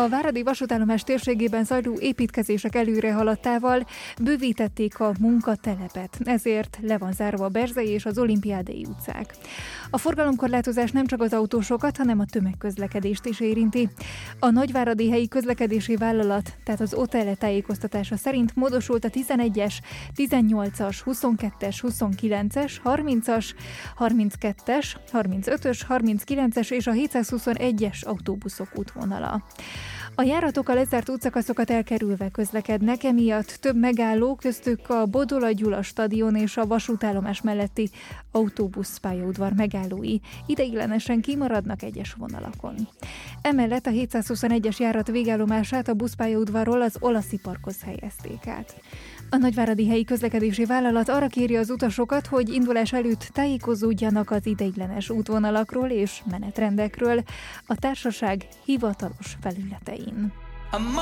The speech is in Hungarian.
A váradi vasútállomás térségében zajló építkezések előrehaladtával bővítették a munkatelepet, ezért le van zárva a Berzei és az Olimpiádai utcák. A forgalomkorlátozás nem csak az autósokat, hanem a tömegközlekedést is érinti. A Nagyváradi Helyi Közlekedési Vállalat, tehát az OTL tájékoztatása szerint módosult a 11-es, 18-as, 22-es, 29-es, 30-as, 32-es, 35-ös, 39-es és a 721-es autóbuszok útvonala. A járatok a lezárt útszakaszokat elkerülve közlekednek, emiatt több megálló, köztük a Bodola Gyula stadion és a vasútállomás melletti autóbuszpályaudvar megállói ideiglenesen kimaradnak egyes vonalakon. Emellett a 721-es járat végállomását a buszpályaudvarról az Olaszi parkhoz helyezték át. A Nagyváradi Helyi Közlekedési Vállalat arra kéri az utasokat, hogy indulás előtt tájékozódjanak az ideiglenes útvonalakról és menetrendekről a társaság hivatalos felületein.